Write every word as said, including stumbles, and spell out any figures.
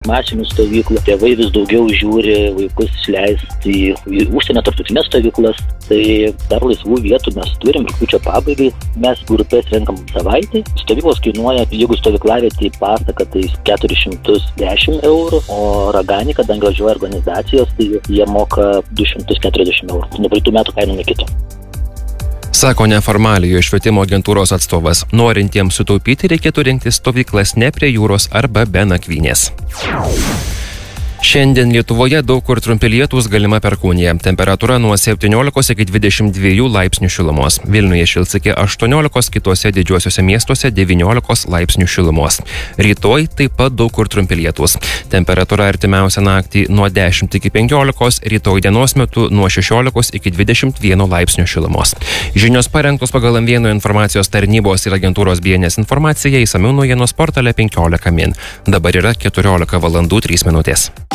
masinių stovyklų. Tėvai vis daugiau žiūri vaikus išleisti į, į užsienio tarptautinės stovyklas. Tai dar laisvų vietų mes turim rugpjūčio pabaigai. Mes grupės renkam savaitę. Stovyklos kainuoja, jeigu stovyklavietė į pasaką, tai keturis šimtus dešimt eurų, o Raganiai, kadangi važiuoja organizacijos, tai jie moka du šimtus keturiasdešimt eurų. Nuo praeitų metų kainų nekito. Sako neformaliojo švietimo agentūros atstovas. Norintiems sutaupyti reikėtų rinktis stovyklas ne prie jūros arba be nakvynės. Šiandien Lietuvoje daug kur trumpi lietūs, galima perkūnija. Temperatūra nuo septyniolikos iki dvidešimt dviejų laipsnių šilumos. Vilniuje šils iki aštuoniolikos, kitose didžiuosiuose miestuose devyniolikos laipsnių šilumos. Rytoj taip pat daug kur trumpi lietūs. Temperatūra artimiausią naktį nuo dešimt iki penkiolikos, rytoj dienos metu nuo šešiolikos iki dvidešimt vieno laipsnių šilumos. Žinios parengtos pagal M vienas informacijos tarnybos ir agentūros B N S informaciją, išsamiau naujienos portale penkiolika min. Dabar yra keturiolika valandų trys minutės.